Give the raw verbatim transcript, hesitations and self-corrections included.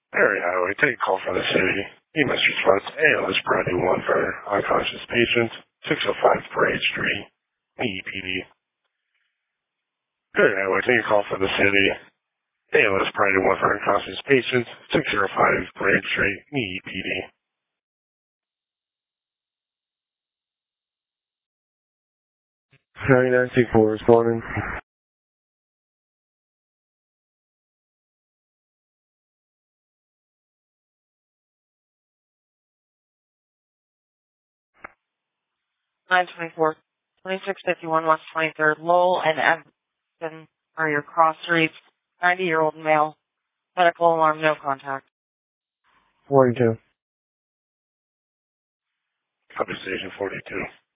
Area Highway, take a call from the city. E M S response A L S priority one for unconscious patients, six oh five Parade Street, E E P D. Area Highway, take a call from the city. A L S priority one for unconscious patients, six oh five Parade Street, E E P D. ninety-nine two four responding. nine twenty-four, twenty-six fifty-one West twenty-third, Lowell and Evanston are your cross streets. ninety-year-old male. Medical alarm, no contact. forty-two. Copy station forty-two.